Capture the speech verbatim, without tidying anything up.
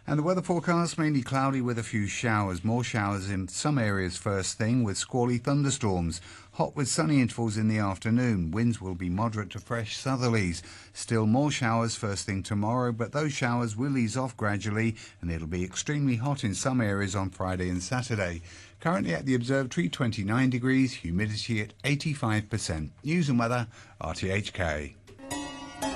And the weather forecast, mainly cloudy with a few showers. More showers in some areas first thing with squally thunderstorms. Hot with sunny intervals in the afternoon. Winds will be moderate to fresh southerlies. Still more showers first thing tomorrow, but those showers will ease off gradually and it'll be extremely hot in some areas on Friday and Saturday. Currently at the observatory, twenty-nine degrees, humidity at eighty-five percent. News and weather, R T H K.